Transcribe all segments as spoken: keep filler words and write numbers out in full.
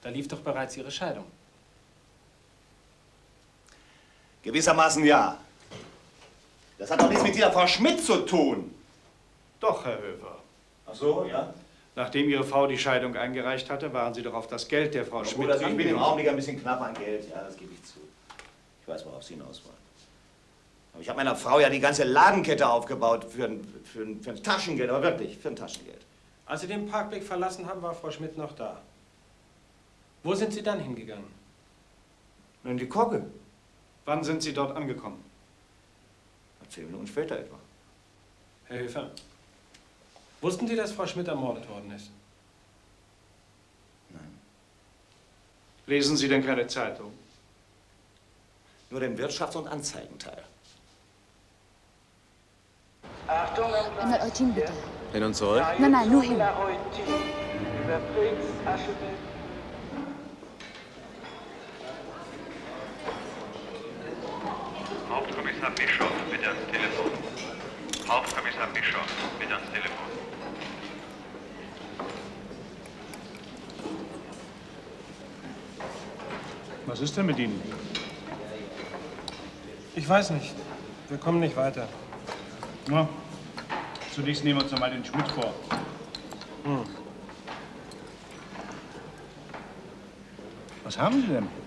Da lief doch bereits Ihre Scheidung. Gewissermaßen ja. Das hat doch nichts mit dieser Frau Schmidt zu tun. Doch, Herr Höfer. Ach so, ja? Nachdem Ihre Frau die Scheidung eingereicht hatte, waren Sie doch auf das Geld der Frau Schmidt. Das ist mit dem Augenblick ein bisschen knapp an Geld, ja, das gebe ich zu. Ich weiß, worauf Sie hinaus wollen. Aber ich habe meiner Frau ja die ganze Ladenkette aufgebaut für ein, für, ein, für ein Taschengeld, aber wirklich, für ein Taschengeld. Als Sie den Parkweg verlassen haben, war Frau Schmidt noch da. Wo sind Sie dann hingegangen? In die Kogge. Wann sind Sie dort angekommen? Zehn Minuten später etwa. Herr Höfer, wussten Sie, dass Frau Schmidt ermordet worden ist? Nein. Lesen Sie denn keine Zeitung? Nur den Wirtschafts- und Anzeigenteil. Achtung, einmal Eutin, bitte. Hin und zurück? Nein, nein, nur hin. Über Prinz Aschewitz. Hauptkommissar Bischof, bitte ans Telefon. Hauptkommissar Bischof, bitte ans Telefon. Was ist denn mit Ihnen? Ich weiß nicht. Wir kommen nicht weiter. Na, zunächst nehmen wir uns noch mal den Schmidt vor. Hm. Was haben Sie denn?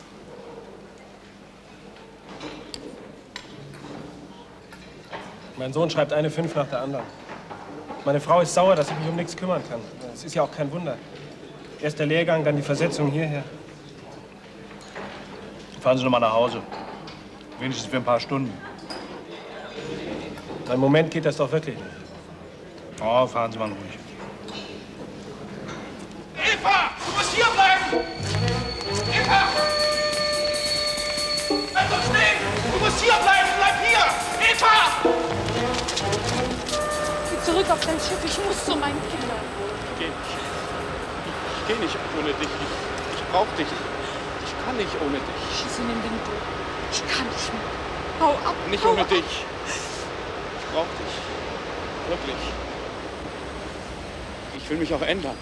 Mein Sohn schreibt eine Fünf nach der anderen. Meine Frau ist sauer, dass ich mich um nichts kümmern kann. Das ist ja auch kein Wunder. Erst der Lehrgang, dann die Versetzung hierher. Fahren Sie noch mal nach Hause. Wenigstens für ein paar Stunden. Im Moment geht das doch wirklich nicht. Oh, fahren Sie mal ruhig. Eva, du musst hier bleiben! Eva! Bleib doch stehen! Du musst hier bleiben! Bleib hier! Eva! Geh zurück auf dein Schiff, ich muss zu meinen Kindern. Ich geh nicht. Ich geh nicht ohne dich. Ich, ich brauch dich. Ich kann nicht ohne dich. Schieß in den Wind durch. Ich kann nicht mehr. Hau ab! Nicht hau ohne ab. dich. Ich brauch dich. Wirklich. Ich will mich auch ändern.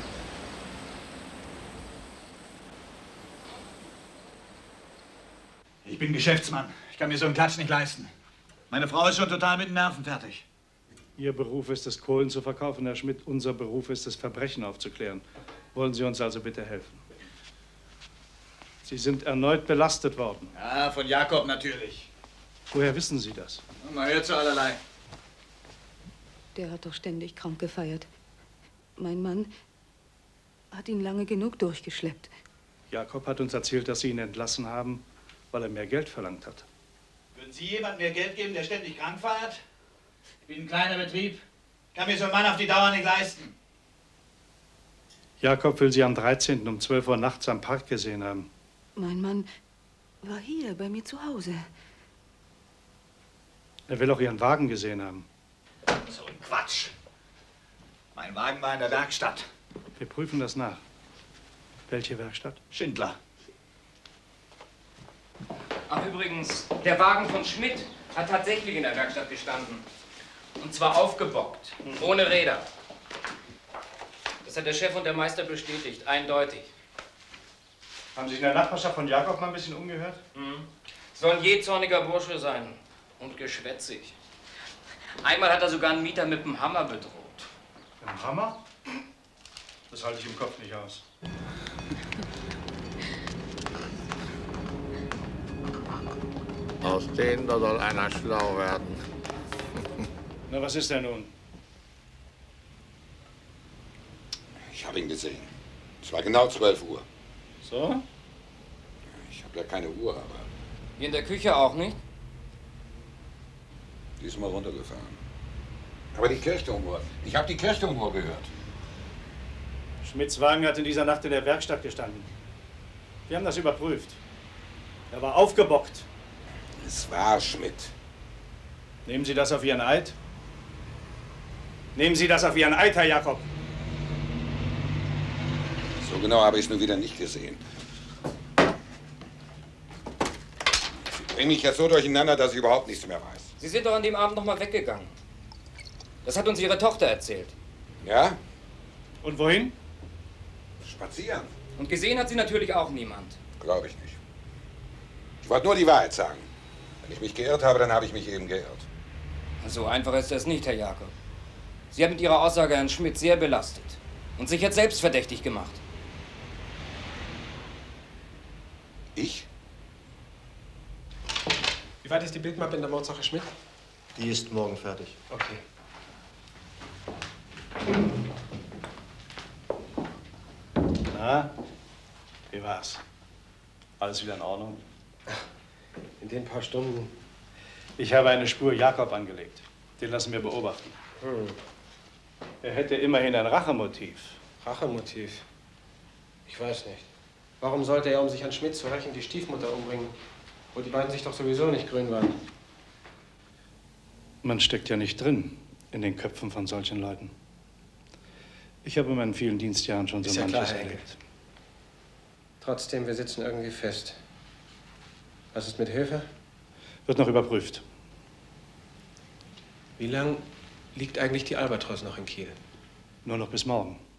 Ich bin Geschäftsmann. Ich kann mir so einen Klatsch nicht leisten. Meine Frau ist schon total mit den Nerven fertig. Ihr Beruf ist es, Kohlen zu verkaufen, Herr Schmidt. Unser Beruf ist es, Verbrechen aufzuklären. Wollen Sie uns also bitte helfen? Sie sind erneut belastet worden. Ja, von Jakob natürlich. Woher wissen Sie das? Man hört so allerlei. Der hat doch ständig krank gefeiert. Mein Mann hat ihn lange genug durchgeschleppt. Jakob hat uns erzählt, dass Sie ihn entlassen haben, weil er mehr Geld verlangt hat. Würden Sie jemandem mehr Geld geben, der ständig krank feiert? Ich bin ein kleiner Betrieb. Kann mir so einen Mann auf die Dauer nicht leisten. Jakob will Sie am dreizehnten um zwölf Uhr nachts am Park gesehen haben. Mein Mann war hier bei mir zu Hause. Er will auch Ihren Wagen gesehen haben. So ein Quatsch. Mein Wagen war in der Werkstatt. Wir prüfen das nach. Welche Werkstatt? Schindler. Ach, übrigens, der Wagen von Schmidt hat tatsächlich in der Werkstatt gestanden. Und zwar aufgebockt, ohne Räder. Das hat der Chef und der Meister bestätigt, eindeutig. Haben Sie sich in der Nachbarschaft von Jakob mal ein bisschen umgehört? Mhm. Soll ein jähzorniger Bursche sein und geschwätzig. Einmal hat er sogar einen Mieter mit dem Hammer bedroht. Mit dem Hammer? Das halte ich im Kopf nicht aus. Aus denen da soll einer schlau werden. Na, was ist denn nun? Ich habe ihn gesehen. Es war genau zwölf Uhr. So? Ich habe ja keine Uhr, aber Hier in der Küche auch nicht? die ist mal runtergefahren. Aber die Kirchturmuhr, ich habe die Kirchturmuhr gehört. Schmidts Wagen hat in dieser Nacht in der Werkstatt gestanden. Wir haben das überprüft. Er war aufgebockt. Es war Schmidt. Nehmen Sie das auf Ihren Eid? Nehmen Sie das auf Ihren Eid, Herr Jakob. So genau habe ich es nun wieder nicht gesehen. Sie bringen mich jetzt so durcheinander, dass ich überhaupt nichts mehr weiß. Sie sind doch an dem Abend noch mal weggegangen. Das hat uns Ihre Tochter erzählt. Ja? Und wohin? Spazieren. Und gesehen hat sie natürlich auch niemand. Glaube ich nicht. Ich wollte nur die Wahrheit sagen. Wenn ich mich geirrt habe, dann habe ich mich eben geirrt. So einfach ist das nicht, Herr Jakob. Sie haben mit Ihrer Aussage Herrn Schmidt sehr belastet und sich jetzt selbst verdächtig gemacht. Ich? Wie weit ist die Bildmappe in der Mordsache Schmidt? Die ist morgen fertig. Okay. Na, wie war's? Alles wieder in Ordnung? In den paar Stunden. Ich habe eine Spur Jakob angelegt. Den lassen wir beobachten. Hm. Er hätte immerhin ein Rachemotiv. Rachemotiv? Ich weiß nicht. Warum sollte er, um sich an Schmidt zu rächen, die Stiefmutter umbringen? Wo die beiden sich doch sowieso nicht grün waren. Man steckt ja nicht drin in den Köpfen von solchen Leuten. Ich habe in meinen vielen Dienstjahren schon so Ist ja manches klar, Herr erlebt. Trotzdem, wir sitzen irgendwie fest. Was ist mit Hilfe? Wird noch überprüft. Wie lang liegt eigentlich die Albatros noch in Kiel? Nur noch bis morgen.